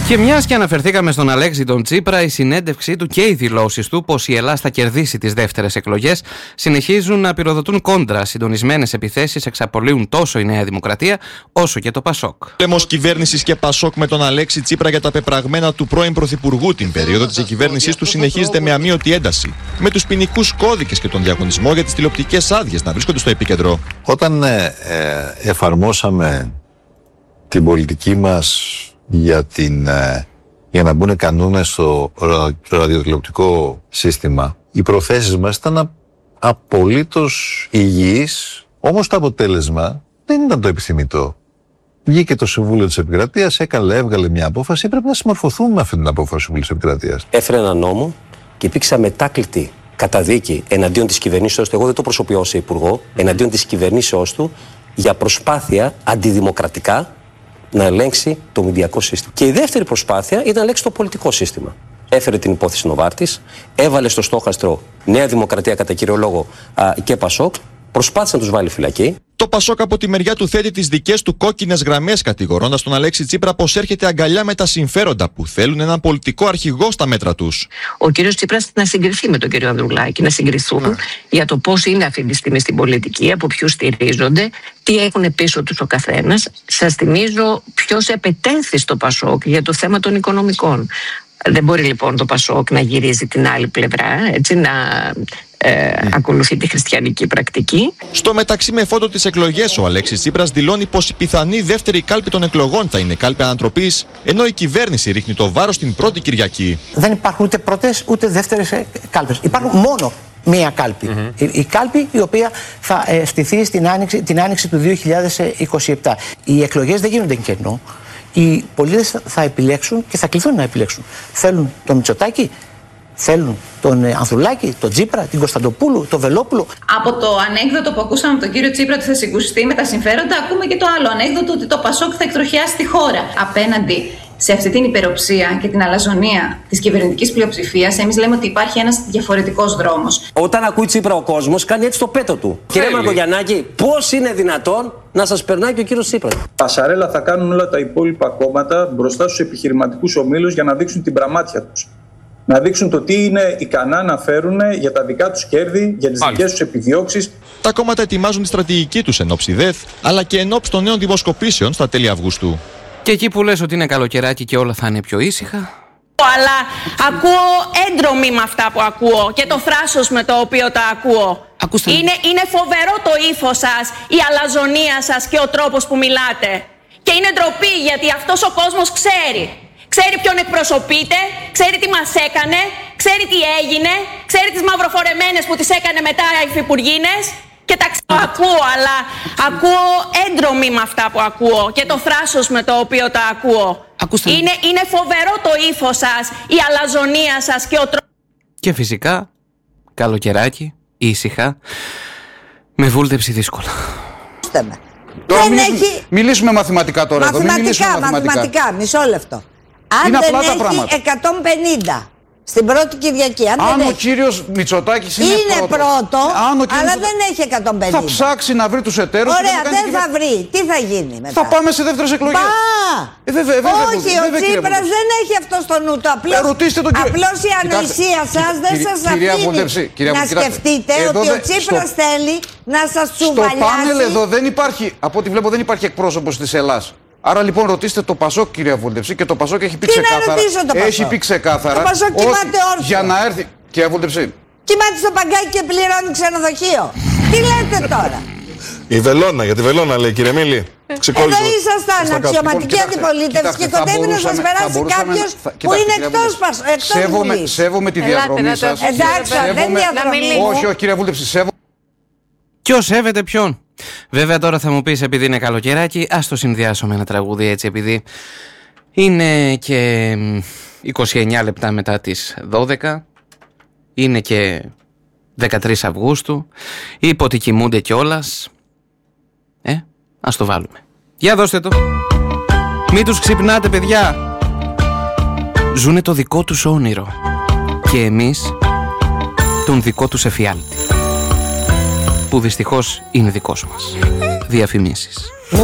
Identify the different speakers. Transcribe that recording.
Speaker 1: Και μιας και αναφερθήκαμε στον Αλέξη τον Τσίπρα, η συνέντευξή του και οι δηλώσεις του πως η Ελλάδα θα κερδίσει τις δεύτερες εκλογές συνεχίζουν να πυροδοτούν κόντρα. Συντονισμένες επιθέσεις εξαπολύουν τόσο η Νέα Δημοκρατία όσο και το Πασόκ.
Speaker 2: Πόλεμος κυβέρνησης και Πασόκ με τον Αλέξη Τσίπρα για τα πεπραγμένα του πρώην Πρωθυπουργού την περίοδο της κυβέρνησής του συνεχίζεται με αμείωτη ένταση. Με τους ποινικούς κώδικες και τον διαγωνισμό για τις τηλεοπτικές άδειες να βρίσκονται στο επίκεντρο.
Speaker 3: Όταν εφαρμόσαμε την πολιτική μας για να μπουν κανόνες στο ραδιοτηλεοπτικό σύστημα, οι προθέσεις μας ήταν απολύτως υγιείς, όμως το αποτέλεσμα δεν ήταν το επιθυμητό. Βγήκε το Συμβούλιο της Επικρατείας, έβγαλε μια απόφαση, πρέπει να συμμορφωθούμε με αυτή την απόφαση του Συμβουλίου της Επικρατείας.
Speaker 4: Έφερε ένα νόμο και υπήρξε αμετάκλητη καταδίκη εναντίον της κυβερνήσεως του, εγώ δεν το προσωπιώ ως υπουργό, εναντίον της κυβερνήσεως του για προσπάθεια αντιδημοκρατικά να ελέγξει το μηντιακό σύστημα. Και η δεύτερη προσπάθεια ήταν να ελέγξει το πολιτικό σύστημα. Έφερε την υπόθεση Νοβάρτης, έβαλε στο στόχαστρο Νέα Δημοκρατία κατά κύριο λόγο και Πασόκ, προσπάθησε να τους βάλει φυλακή.
Speaker 2: Το Πασόκ από τη μεριά του θέτει τις δικές του κόκκινες γραμμές, κατηγορώντας τον Αλέξη Τσίπρα πως έρχεται αγκαλιά με τα συμφέροντα που θέλουν έναν πολιτικό αρχηγό στα μέτρα τους.
Speaker 5: Ο κύριος Τσίπρας να συγκριθεί με τον κύριο Ανδρουλάκη, να συγκριθούν για το πώς είναι αυτή τη στιγμή στην πολιτική, από ποιους στηρίζονται, τι έχουν πίσω τους ο καθένας. Σας θυμίζω ποιος επετέθη στο Πασόκ για το θέμα των οικονομικών. Δεν μπορεί λοιπόν το Πασόκ να γυρίζει την άλλη πλευρά, έτσι, να ακολουθεί τη χριστιανική πρακτική.
Speaker 2: Στο μεταξύ, με φόντο τις εκλογές, ο Αλέξης Τσίπρας δηλώνει πως η πιθανή δεύτερη κάλπη των εκλογών θα είναι κάλπη ανατροπής, ενώ η κυβέρνηση ρίχνει το βάρος την πρώτη Κυριακή.
Speaker 6: Δεν υπάρχουν ούτε πρώτες ούτε δεύτερες κάλπες. Υπάρχουν μόνο μία κάλπη. Η κάλπη η οποία θα στηθεί την άνοιξη του 2027. Οι εκλογές δεν γίνονται εν κενό. Οι πολίτες θα επιλέξουν και θα κληθούν να επιλέξουν. Θέλουν τον Μητσοτάκη, θέλουν τον Ανδρουλάκη, τον Τσίπρα, την Κωνσταντοπούλου, τον Βελόπουλο.
Speaker 7: Από το ανέκδοτο που ακούσαμε από τον κύριο Τσίπρα ότι θα συγκουστεί με τα συμφέροντα, ακούμε και το άλλο ανέκδοτο ότι το Πασόκ θα εκτροχιάσει τη χώρα. Απέναντι σε αυτή την υπεροψία και την αλαζονία της κυβερνητικής πλειοψηφίας, εμείς λέμε ότι υπάρχει ένας διαφορετικός δρόμος.
Speaker 4: Όταν ακούει Τσίπρα ο κόσμος, κάνει έτσι το πέτο του. Κύριε Μαρκογιαννάκη, πώς είναι δυνατόν να σας περνάει και ο κύριος Τσίπρας?
Speaker 8: Πασαρέλα θα κάνουν όλα τα υπόλοιπα κόμματα μπροστά στους επιχειρηματικούς ομίλους για να δείξουν την πραμάτια τους. Να δείξουν το τι είναι ικανά να φέρουν για τα δικά τους κέρδη, για τις δικές τους επιδιώξεις.
Speaker 2: Τα κόμματα ετοιμάζουν τη στρατηγική τους εν ώψη ΔΕΘ, αλλά και εν ώψη των νέων δημοσκοπήσεων στα τέλη Αυγούστου.
Speaker 1: Και εκεί που λες ότι είναι καλοκαιράκι και όλα θα είναι πιο ήσυχα.
Speaker 9: Αλλά ακούω έντρομη με αυτά που ακούω και το θράσος με το οποίο τα ακούω. Είναι φοβερό το ύφος σας, η αλαζονία σας και ο τρόπος που μιλάτε. Και είναι ντροπή γιατί αυτός ο κόσμος ξέρει. Ξέρει ποιον εκπροσωπείται, ξέρει τι μας έκανε, ξέρει τι έγινε, ξέρει τις μαυροφορεμένες που τις έκανε μετά οι υφυπουργίνες. Και τα ακούω, αλλά ακούω έντρομη με αυτά που ακούω και το θράσος με το οποίο τα ακούω. Είναι φοβερό το ύφος σας, η αλαζονία σας και ο τρόπος.
Speaker 1: Και φυσικά, καλοκαιράκι, ήσυχα, με βούλτεψη δύσκολα.
Speaker 10: Τώρα μιλήσουμε μαθηματικά τώρα. Μαθηματικά, μισό λεπτό. Αν δεν έχει 150 στην πρώτη Κυριακή.
Speaker 11: Αν ο κύριος Μητσοτάκης είναι
Speaker 10: πρώτο, αλλά δεν έχει 150.
Speaker 11: Θα ψάξει να βρει τους εταίρους.
Speaker 10: Ωραία, δεν θα βρει. Τι θα γίνει μετά?
Speaker 11: Θα πάμε σε δεύτερες εκλογές.
Speaker 10: Όχι, ο Τσίπρας δεν έχει αυτό στο νου του. Απλώς η ανοησία σας δεν σας αφήνει να σκεφτείτε ότι ο Τσίπρας θέλει να σας τσουβαλιάσει.
Speaker 11: Στο πάνελ εδώ δεν υπάρχει, από ό,τι βλέπω δεν υπάρχει εκπρόσωπος της Ελλάς. Άρα λοιπόν ρωτήστε το Πασόκ, κυρία Βούλτεψη, και το Πασόκ έχει πει ξεκάθαρα. Έχει πει ξεκάθαρα.
Speaker 10: Το Πασόκ κοιμάται όρθιο.
Speaker 11: Για να έρθει. Κυρία Βούλτεψη.
Speaker 10: Κοιμάται στο παγκάκι και πληρώνει ξενοδοχείο. Τι λέτε τώρα?
Speaker 3: Η Βελόνα, για τη Βελόνα λέει, κύριε Μίλη.
Speaker 10: Εδώ ήσασταν αξιωματική αντιπολίτευση και κοντεύει να σας περάσει κάποιος που είναι εκτός Βουλής.
Speaker 11: Σέβομαι τη διαδρομή σας.
Speaker 10: Εντάξει, δεν διαδρομή.
Speaker 11: Όχι, κυρία Βούλτεψη,
Speaker 1: Ποιος σέβεται ποιον? Βέβαια τώρα θα μου πεις, επειδή είναι καλοκαιράκι, ας το συνδυάσω με ένα τραγούδι έτσι, επειδή είναι και 29 λεπτά μετά τις 12, είναι και 13 Αυγούστου, υποτικιμούνται κιόλας. Ας το βάλουμε. Για δώστε το. Μην τους ξυπνάτε, παιδιά. Ζουνε το δικό τους όνειρο και εμείς τον δικό τους εφιάλτη, που δυστυχώς είναι δικός μας. Διαφημίσεις.